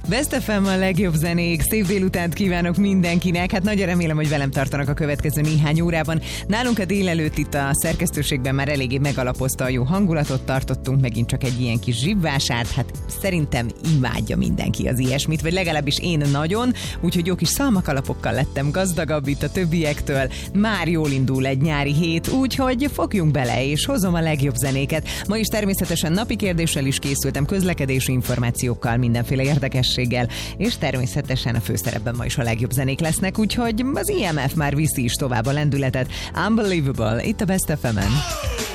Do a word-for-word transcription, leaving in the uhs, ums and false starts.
Best ef em a legjobb zenék, szép délutánt kívánok mindenkinek. Hát nagyon remélem, hogy velem tartanak a következő néhány órában. Nálunk a délelőtt itt a szerkesztőségben már eléggé megalapozta a jó hangulatot, tartottunk megint csak egy ilyen kis zsibvásárt. Hát szerintem imádja mindenki az ilyesmit, vagy legalábbis én nagyon, úgyhogy jó kis szalmakalapokkal lettem gazdagabb itt a többiektől. Már jól indul egy nyári hét, úgyhogy fogjunk bele, és hozom a legjobb zenéket. Ma is természetesen napi kérdéssel is készültem, közlekedési információkkal, mindenféle érdekességgel, és természetesen a főszerepben ma is a legjobb zenék lesznek, úgyhogy az i em ef már viszi is tovább a lendületet. Unbelievable, itt a Best ef emen.